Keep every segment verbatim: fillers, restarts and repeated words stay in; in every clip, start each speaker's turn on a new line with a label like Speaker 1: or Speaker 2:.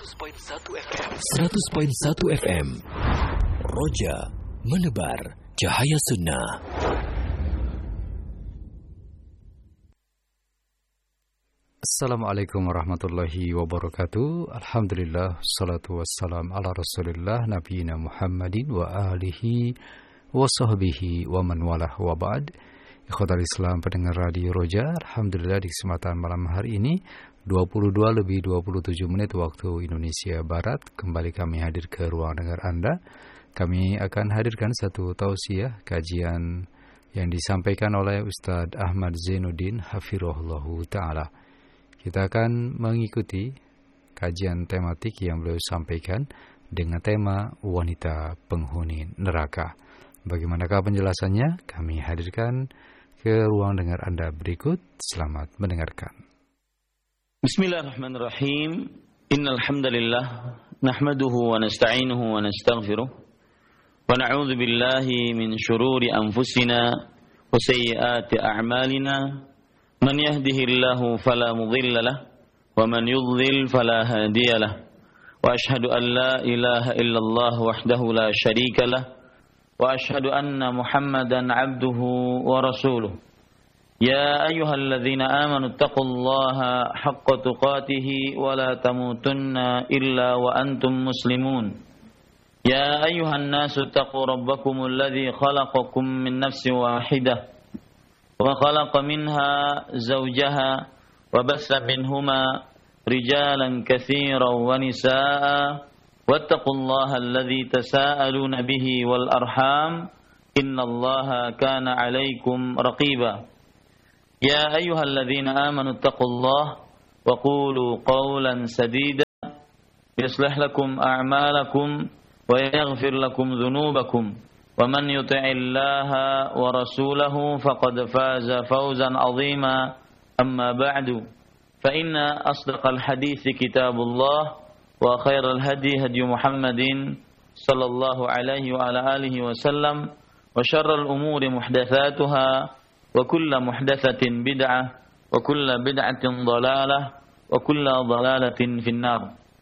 Speaker 1: seratus koma satu F M. seratus koma satu F M. Roja menebar cahaya sunnah.
Speaker 2: Assalamualaikum warahmatullahi wabarakatuh. Alhamdulillah, salatu wassalam ala rasulillah nabiyina Muhammadin wa alihi wa sahbihi wa man walah wa ba'd. Ikhwatal Islam pendengar Radio Roja, alhamdulillah di kesempatan malam hari ini dua puluh dua lebih dua puluh tujuh menit waktu Indonesia Barat, kembali kami hadir ke ruang dengar Anda. Kami akan hadirkan satu tausiah kajian yang disampaikan oleh Ustadz Ahmad Zainuddin hafirahullahu ta'ala. Kita akan mengikuti kajian tematik yang beliau sampaikan dengan tema wanita penghuni neraka. Bagaimanakah penjelasannya? Kami hadirkan ke ruang dengar Anda berikut. Selamat mendengarkan.
Speaker 3: Bismillahirrahmanirrahim. Innal hamdalillah nahmaduhu wa nasta'inuhu wa nastaghfiruh wa na'udzu billahi min shururi anfusina wa sayyiati a'malina. Man yahdihillahu fala mudilla lahu wa man yudlil fala hadiya lahu. Wa ashhadu an la ilaha illallah wahdahu la syarika lahu wa ashhadu anna Muhammadan 'abduhu wa rasuluh. Ya ayyuhalladzina amanu taqullaha haqqa tuqatih wa la tamutunna illa wa antum muslimun. Ya ayyuhan nasu taqu rabbakumul ladzi khalaqakum min nafsin wahidah وخلق منها زوجها وبث منهما رجالا كثيرا ونساء واتقوا الله الذي تساءلون به والأرحام إن الله كان عليكم رقيبا يا أيها الذين آمنوا اتقوا الله وقولوا قولا سديدا يصلح لكم أعمالكم ويغفر لكم ذنوبكم ومن يطع الله ورسوله فقد فاز فوزا عظيما أما بعد فإن أصدق الحديث كتاب الله وخير الهدي هدي محمد صلى الله عليه وعلى آله وسلم وشر الأمور محدثاتها وكل محدثة بدعة وكل بدعة ضلالة وكل ضلالة في النار.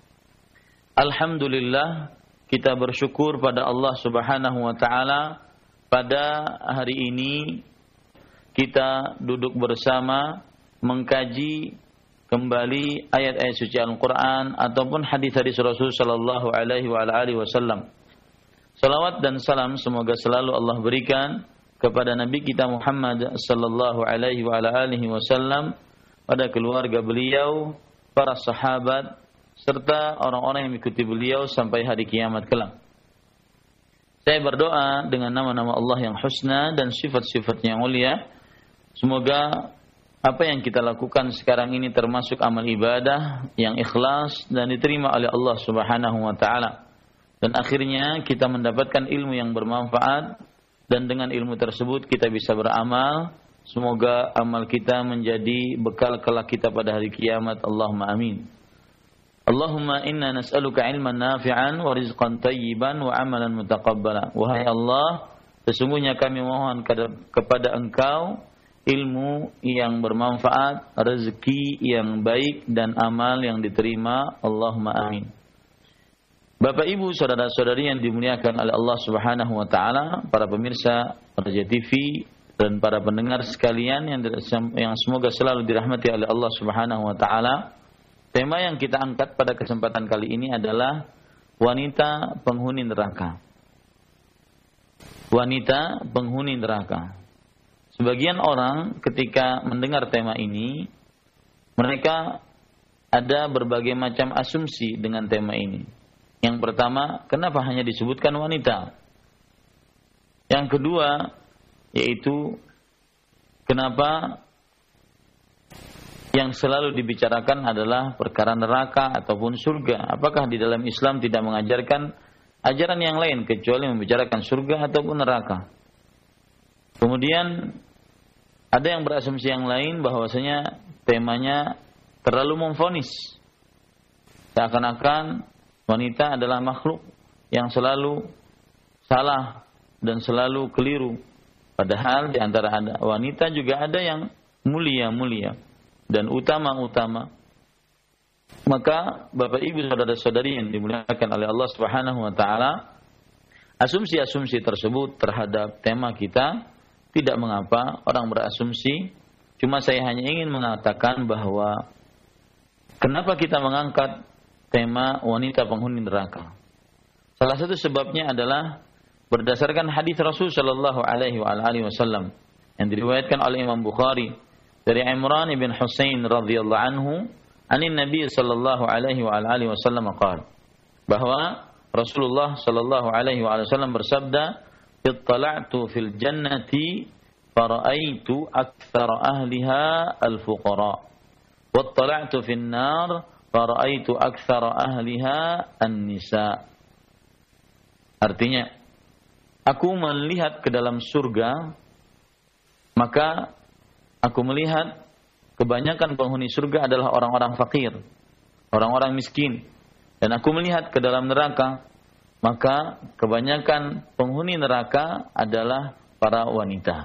Speaker 3: الحمد لله, kita bersyukur pada Allah Subhanahu wa taala pada hari ini kita duduk bersama mengkaji kembali ayat-ayat suci Al-Qur'an ataupun hadis-hadis Rasul sallallahu alaihi wa alihi wasallam. Salawat dan salam semoga selalu Allah berikan kepada Nabi kita Muhammad sallallahu alaihi wa alihi wasallam, pada keluarga beliau, para sahabat serta orang-orang yang mengikuti beliau sampai hari kiamat kelak. Saya berdoa dengan nama-nama Allah yang husna dan sifat-sifatnya yang mulia, semoga apa yang kita lakukan sekarang ini termasuk amal ibadah yang ikhlas dan diterima oleh Allah Subhanahu wa taala. Dan akhirnya kita mendapatkan ilmu yang bermanfaat, dan dengan ilmu tersebut kita bisa beramal. Semoga amal kita menjadi bekal kelak kita pada hari kiamat. Allahumma amin. Allahumma inna nas'aluka ilman nafi'an wa rizqan tayyiban wa amalan mutaqabbala. Wahai Allah, sesungguhnya kami mohon kepada Engkau ilmu yang bermanfaat, rezeki yang baik dan amal yang diterima. Allahumma amin. Bapak Ibu, saudara-saudari yang dimuliakan oleh Allah Subhanahu wa taala, para pemirsa Roja T V dan para pendengar sekalian yang yang semoga selalu dirahmati oleh Allah Subhanahu wa taala. Tema yang kita angkat pada kesempatan kali ini adalah wanita penghuni neraka. Wanita penghuni neraka. Sebagian orang ketika mendengar tema ini, mereka ada berbagai macam asumsi dengan tema ini. Yang pertama, kenapa hanya disebutkan wanita? Yang kedua, yaitu kenapa yang selalu dibicarakan adalah perkara neraka ataupun surga. Apakah di dalam Islam tidak mengajarkan ajaran yang lain kecuali membicarakan surga ataupun neraka? Kemudian ada yang berasumsi yang lain bahwasanya temanya terlalu memvonis. Seakan-akan wanita adalah makhluk yang selalu salah dan selalu keliru. Padahal di antara wanita juga ada yang mulia-mulia dan utama-utama. Maka Bapak Ibu saudara-saudari yang dimuliakan oleh Allah Subhanahu wa taala, asumsi-asumsi tersebut terhadap tema kita tidak mengapa orang berasumsi. Cuma saya hanya ingin mengatakan bahwa kenapa kita mengangkat tema wanita penghuni neraka. Salah satu sebabnya adalah berdasarkan hadis Rasul sallallahu alaihi wasallam yang diriwayatkan oleh Imam Bukhari dari Imran bin Husain radhiyallahu anhu, anin Nabi sallallahu alaihi wasallam qala, bahwa Rasulullah sallallahu alaihi wasallam bersabda, "Ittala'tu fil jannati fara'aitu aktsara ahliha al-fuqara, wattala'tu fin nar fara'aitu aktsara ahliha an-nisa." Artinya, aku melihat ke dalam surga, maka aku melihat kebanyakan penghuni surga adalah orang-orang fakir, orang-orang miskin. Dan aku melihat ke dalam neraka, maka kebanyakan penghuni neraka adalah para wanita.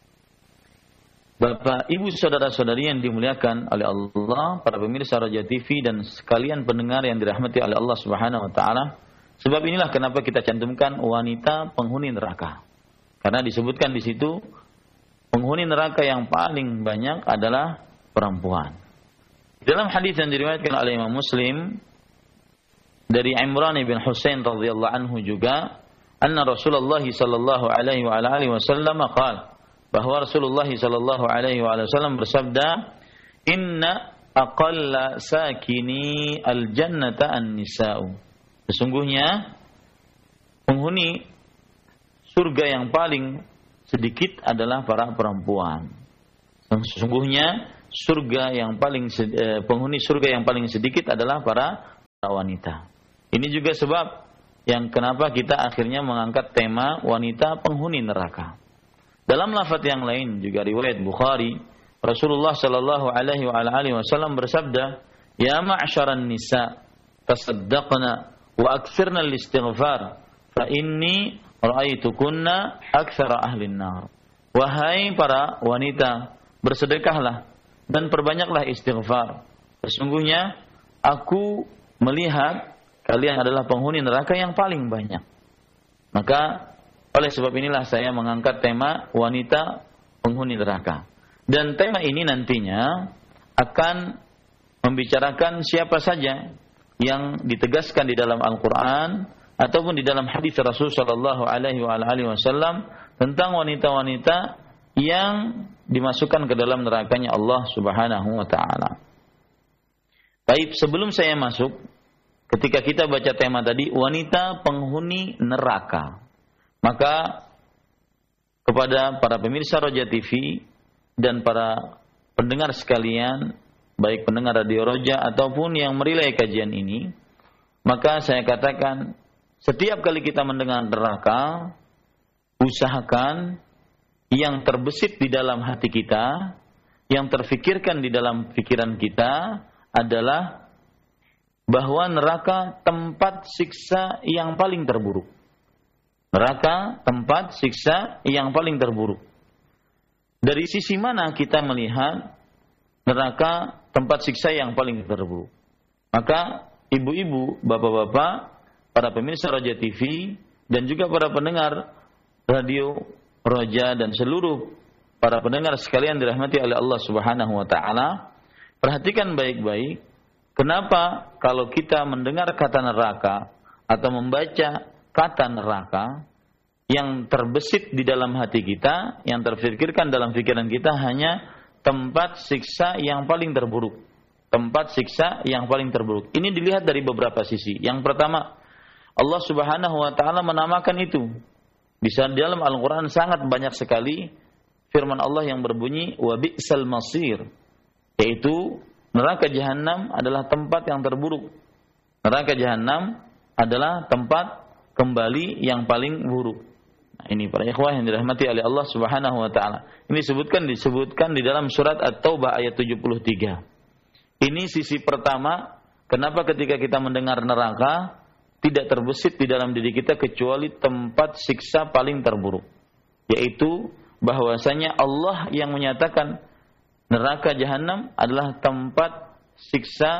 Speaker 3: Bapak, Ibu, saudara-saudari yang dimuliakan oleh Allah, para pemirsa Raja T V dan sekalian pendengar yang dirahmati oleh Allah Subhanahu wa taala. Sebab inilah kenapa kita cantumkan wanita penghuni neraka. Karena disebutkan di situ penghuni neraka yang paling banyak adalah perempuan. Dalam hadis yang diriwayatkan oleh Imam Muslim dari Imran bin Husain radhiyallahu anhu juga, anna Rasulullah sallallahu alaihi wa alihi wasallam qala, bahwa Rasulullah sallallahu alaihi wasallam bersabda, "Inna aqalla sakini al-jannata an-nisa'u." Sesungguhnya penghuni surga yang paling sedikit adalah para perempuan. Sesungguhnya surga yang paling eh, penghuni surga yang paling sedikit adalah para, para wanita. Ini juga sebab yang kenapa kita akhirnya mengangkat tema wanita penghuni neraka. Dalam lafaz yang lain juga riwayat Bukhari, Rasulullah sallallahu alaihi wasallam bersabda, "Ya ma'syaran nisa, tasaddaqna wa aktsirna al-istighfar, fa inni ra'aitukunna aktsara ahlin nar." Wahai para wanita, bersedekahlah dan perbanyaklah istighfar. Sesungguhnya aku melihat kalian adalah penghuni neraka yang paling banyak. Maka oleh sebab inilah saya mengangkat tema wanita penghuni neraka. Dan tema ini nantinya akan membicarakan siapa saja yang ditegaskan di dalam Al-Quran ataupun di dalam hadis Rasul sallallahu alaihi wasallam tentang wanita-wanita yang dimasukkan ke dalam nerakanya Allah Subhanahu wa taala. Baik, sebelum saya masuk, ketika kita baca tema tadi wanita penghuni neraka, maka kepada para pemirsa Roja T V dan para pendengar sekalian, baik pendengar Radio Roja ataupun yang merilai kajian ini, maka saya katakan, setiap kali kita mendengar neraka, usahakan yang terbesit di dalam hati kita, yang terfikirkan di dalam pikiran kita adalah bahwa neraka tempat siksa yang paling terburuk. Neraka tempat siksa yang paling terburuk. Dari sisi mana kita melihat neraka tempat siksa yang paling terburuk? Maka ibu-ibu, bapak-bapak, para pemirsa Roja T V dan juga para pendengar Radio Roja dan seluruh para pendengar sekalian dirahmati oleh Allah Subhanahu wa taala, perhatikan baik-baik kenapa kalau kita mendengar kata neraka atau membaca kata neraka, yang terbesit di dalam hati kita, yang terfikirkan dalam pikiran kita hanya tempat siksa yang paling terburuk. Tempat siksa yang paling terburuk. Ini dilihat dari beberapa sisi. Yang pertama, Allah Subhanahu wa taala menamakan itu. Di dalam Al-Qur'an sangat banyak sekali firman Allah yang berbunyi wa bi'sal masir, yaitu neraka jahanam adalah tempat yang terburuk. Neraka jahanam adalah tempat kembali yang paling buruk. Nah, ini para ikhwah yang dirahmati oleh Allah Subhanahu wa taala. Ini disebutkan disebutkan di dalam surat At-Taubah ayat tujuh puluh tiga. Ini sisi pertama, kenapa ketika kita mendengar neraka tidak terbesit di dalam diri kita kecuali tempat siksa paling terburuk, yaitu bahwasanya Allah yang menyatakan neraka jahanam adalah tempat siksa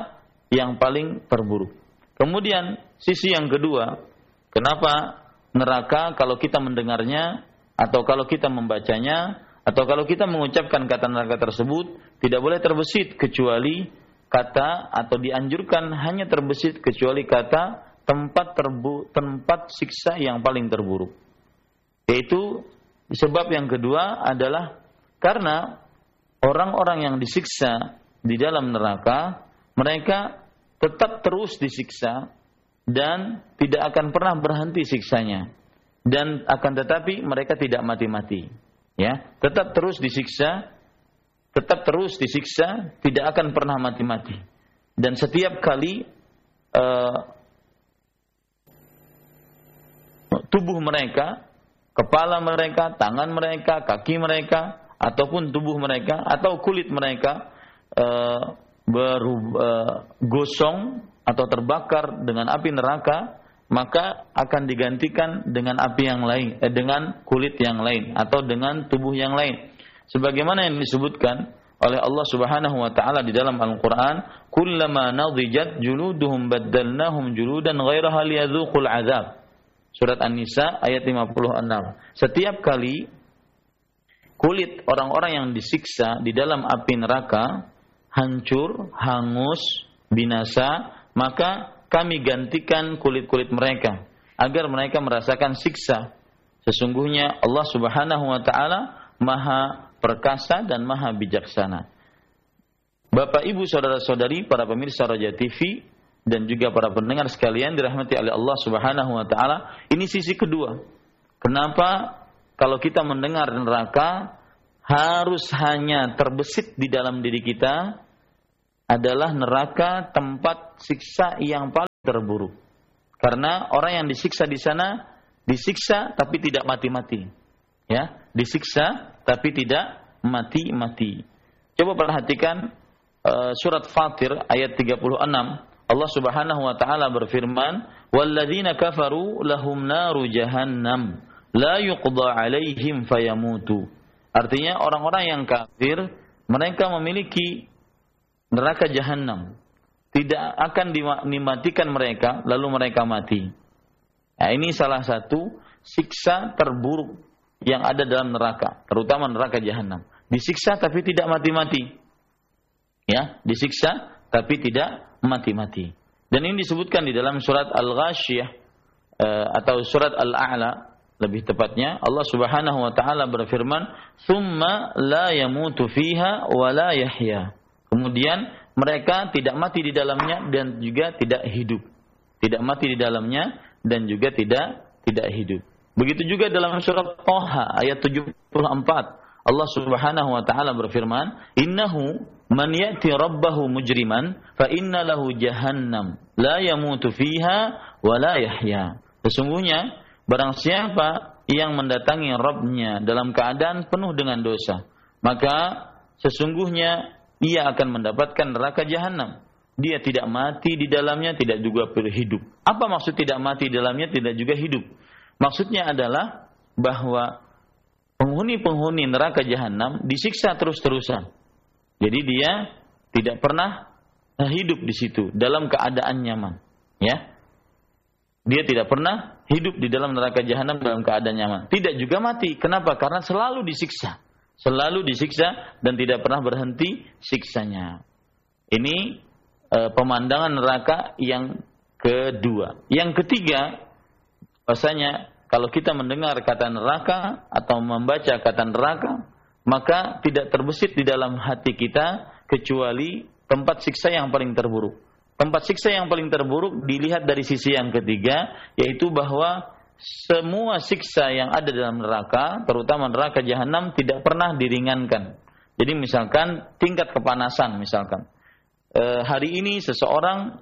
Speaker 3: yang paling terburuk. Kemudian sisi yang kedua, kenapa neraka kalau kita mendengarnya atau kalau kita membacanya atau kalau kita mengucapkan kata neraka tersebut tidak boleh terbesit kecuali kata atau dianjurkan hanya terbesit kecuali kata tempat terbu, tempat siksa yang paling terburuk. Yaitu sebab yang kedua adalah karena orang-orang yang disiksa di dalam neraka mereka tetap terus disiksa dan tidak akan pernah berhenti siksanya, dan akan tetapi mereka tidak mati-mati, ya, tetap terus disiksa, tetap terus disiksa, tidak akan pernah mati-mati, dan setiap kali uh, tubuh mereka, kepala mereka, tangan mereka, kaki mereka, ataupun tubuh mereka atau kulit mereka uh, bergosong atau terbakar dengan api neraka, maka akan digantikan dengan api yang lain, eh, dengan kulit yang lain atau dengan tubuh yang lain. Sebagaimana yang disebutkan oleh Allah Subhanahu wa taala di dalam Al-Qur'an, "Kullama nadijat juluduhum baddalnahum juludan ghairaha liyadzuqul 'adzab." Surat An-Nisa ayat lima puluh enam. Setiap kali kulit orang-orang yang disiksa di dalam api neraka hancur, hangus, binasa, maka kami gantikan kulit-kulit mereka agar mereka merasakan siksa. Sesungguhnya Allah Subhanahu wa taala Maha perkasa dan Maha bijaksana. Bapak, Ibu, saudara-saudari, para pemirsa Roja T V dan juga para pendengar sekalian dirahmati oleh Allah Subhanahu wa taala, ini sisi kedua. Kenapa kalau kita mendengar neraka harus hanya terbesit di dalam diri kita adalah neraka tempat siksa yang paling terburuk. Karena orang yang disiksa di sana disiksa tapi tidak mati-mati. Ya, disiksa tapi tidak mati-mati. Coba perhatikan uh, surat Fatir ayat tiga puluh enam. Allah Subhanahu wa taala berfirman, "Walladzina kafaru lahum naru jahannam la yuqda 'alaihim fayamutu." Artinya orang-orang yang kafir mereka memiliki neraka jahanam, tidak akan dimatikan mereka lalu mereka mati. Nah, ini salah satu siksa terburuk yang ada dalam neraka, terutama neraka jahanam. Disiksa tapi tidak mati-mati. Ya, disiksa tapi tidak mati-mati. Dan ini disebutkan di dalam surat Al-Ghasyiyah uh, atau surat Al-A'la. Lebih tepatnya Allah Subhanahu wa taala berfirman, "Tsumma la yamutu fiha wa la yahya." Kemudian mereka tidak mati di dalamnya dan juga tidak hidup. Tidak mati di dalamnya dan juga tidak tidak hidup. Begitu juga dalam surat Thaha ayat tujuh puluh empat. Allah Subhanahu wa taala berfirman, "Innahu man ya'ti rabbahu mujriman fa inna lahu jahannam la yamutu fiha wa la yahya." Sesungguhnya barang siapa yang mendatangi Rabb-Nya dalam keadaan penuh dengan dosa, maka sesungguhnya ia akan mendapatkan neraka jahanam. Dia tidak mati di dalamnya, tidak juga hidup. Apa maksud tidak mati di dalamnya, tidak juga hidup? Maksudnya adalah bahwa penghuni-penghuni neraka jahanam disiksa terus-terusan. Jadi dia tidak pernah hidup di situ dalam keadaan nyaman, ya. Dia tidak pernah hidup di dalam neraka jahanam dalam keadaan nyaman. Tidak juga mati. Kenapa? Karena selalu disiksa. Selalu disiksa dan tidak pernah berhenti siksanya. Ini e, pemandangan neraka yang kedua. Yang ketiga, bahasanya kalau kita mendengar kata neraka atau membaca kata neraka, maka tidak terbesit di dalam hati kita kecuali tempat siksa yang paling terburuk. Tempat siksa yang paling terburuk dilihat dari sisi yang ketiga, yaitu bahwa semua siksa yang ada dalam neraka, terutama neraka jahanam, tidak pernah diringankan. Jadi misalkan tingkat kepanasan, misalkan e, hari ini seseorang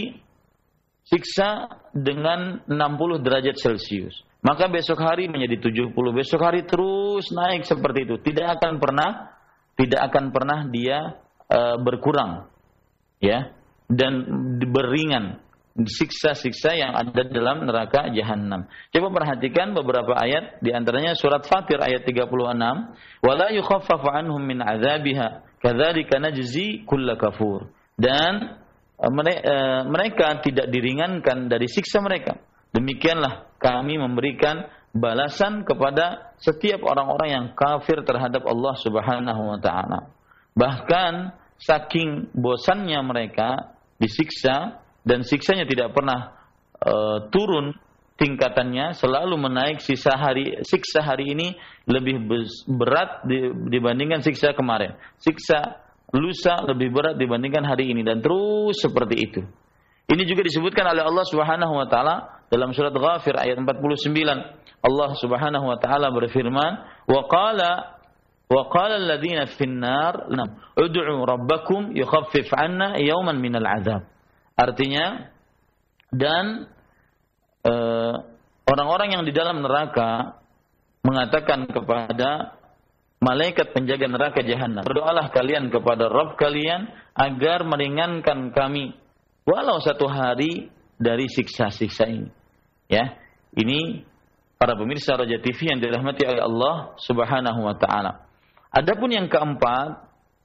Speaker 3: disiksa dengan enam puluh derajat Celcius, maka besok hari menjadi tujuh puluh, besok hari terus naik seperti itu. Tidak akan pernah, tidak akan pernah dia e, berkurang, ya. Dan beringan siksa-siksa yang ada dalam neraka jahanam. Coba perhatikan beberapa ayat, di antaranya surat Fatir ayat tiga puluh enam, "Wala yukhaffafu anhum min 'adzabiha, kadzalika najzi kulla kafur." Dan mereka tidak diringankan dari siksa mereka. Demikianlah kami memberikan balasan kepada setiap orang-orang yang kafir terhadap Allah Subhanahu wa taala. Bahkan saking bosannya mereka disiksa dan siksanya tidak pernah uh, turun tingkatannya, selalu menaik, sisa hari siksa hari ini lebih berat dibandingkan siksa kemarin. Siksa lusa lebih berat dibandingkan hari ini, dan terus seperti itu. Ini juga disebutkan oleh Allah Subhanahu wa taala dalam surat Ghafir ayat empat puluh sembilan. Allah Subhanahu wa taala berfirman, "Wa qala wa qala alladziina fin nar, ud'u rabbakum yukhaffif 'anna yawman minal 'adzab." Artinya, dan uh, orang-orang yang di dalam neraka mengatakan kepada malaikat penjaga neraka jahanam, berdoalah kalian kepada Rabb kalian agar meringankan kami walau satu hari dari siksa-siksa ini. Ya, ini para pemirsa Raja T V yang dirahmati oleh Allah Subhanahu wa taala. Adapun yang keempat,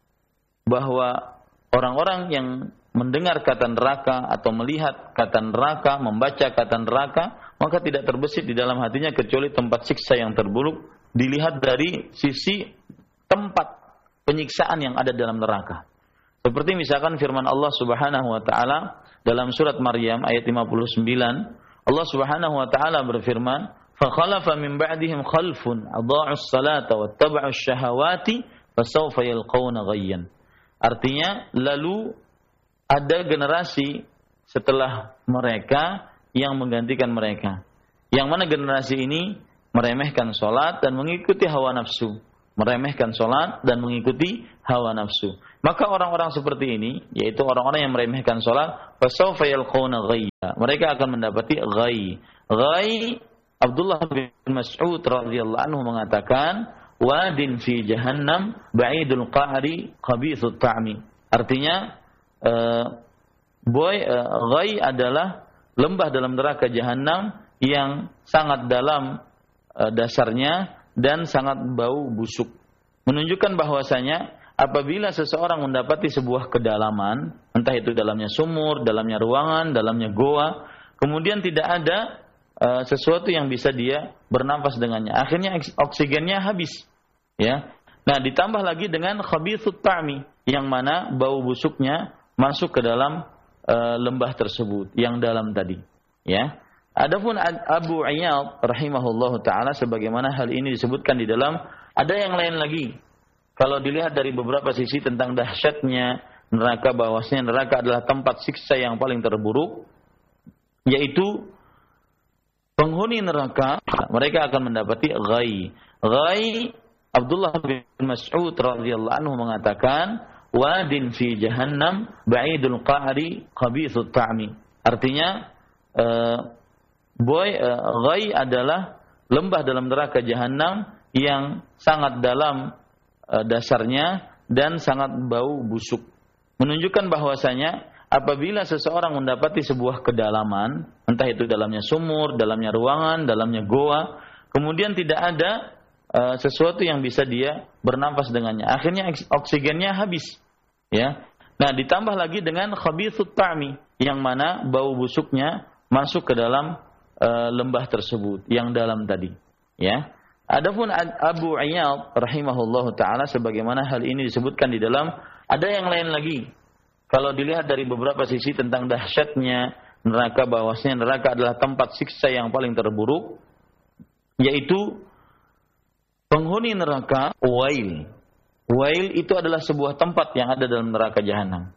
Speaker 3: bahwa orang-orang yang mendengar kata neraka atau melihat kata neraka, membaca kata neraka, maka tidak terbesit di dalam hatinya kecuali tempat siksa yang terburuk, dilihat dari sisi tempat penyiksaan yang ada dalam neraka. Seperti misalkan firman Allah Subhanahu wa taala dalam surat Maryam ayat lima puluh sembilan, Allah Subhanahu wa taala berfirman, "Fa khalafa min ba'dihim khalfun adha'us salata wattaba'us syahawati fasawfa yalqawna ghayyan." Artinya, lalu ada generasi setelah mereka yang menggantikan mereka. Yang mana generasi ini meremehkan salat dan mengikuti hawa nafsu. Meremehkan salat dan mengikuti hawa nafsu. Maka orang-orang seperti ini, yaitu orang-orang yang meremehkan salat, fasawfa yalqawna ghayya. Mereka akan mendapati ghayy. Ghayy, Abdullah bin Mas'ud radhiyallahu anhu mengatakan, wadin fi jahannam ba'idul qa'ri khabithut ta'mi. Artinya, uh, boy uh, ghayy adalah lembah dalam neraka jahanam yang sangat dalam uh, dasarnya dan sangat bau busuk. Menunjukkan bahwasanya apabila seseorang mendapati sebuah kedalaman, entah itu dalamnya sumur, dalamnya ruangan, dalamnya goa, kemudian tidak ada uh, sesuatu yang bisa dia bernafas dengannya, akhirnya oksigennya habis, ya. Nah, ditambah lagi dengan khabithut ta'mi, yang mana bau busuknya masuk ke dalam uh, lembah tersebut yang dalam tadi, ya. Adapun Abu Iyad rahimahullahu taala, sebagaimana hal ini disebutkan di dalam, ada yang lain lagi. Kalau dilihat dari beberapa sisi tentang dahsyatnya neraka, bahwasanya neraka adalah tempat siksa yang paling terburuk, yaitu penghuni neraka mereka akan mendapati ghayy. Ghayy, Abdullah bin Mas'ud radhiyallahu anhu mengatakan, wadin fi jahannam ba'idul qa'ri khabithut ta'mi. Artinya, uh, Boy, uh, ghayy adalah lembah dalam neraka jahanam yang sangat dalam uh, dasarnya dan sangat bau busuk. Menunjukkan bahwasanya apabila seseorang mendapati sebuah kedalaman, entah itu dalamnya sumur, dalamnya ruangan, dalamnya goa, kemudian tidak ada uh, sesuatu yang bisa dia bernafas dengannya, akhirnya oksigennya habis, ya. Nah, ditambah lagi dengan khabithut ta'mi, yang mana bau busuknya masuk ke dalam Uh, lembah tersebut yang dalam tadi, ya. Adapun Abu Iyad rahimahullahu taala, sebagaimana hal ini disebutkan di dalam, ada yang lain lagi. Kalau dilihat dari beberapa sisi tentang dahsyatnya neraka, bahwasanya neraka adalah tempat siksa yang paling terburuk, yaitu penghuni neraka wail. Wail itu adalah sebuah tempat yang ada dalam neraka jahanam.